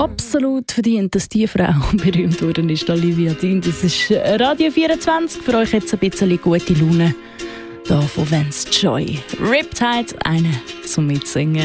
absolut verdient, dass die Frau berühmt worden ist, Olivia Dean. Das ist Radio 24. Für euch jetzt ein bisschen gute Laune. Da von Vance Joy. Riptide, eine zum Mitsingen.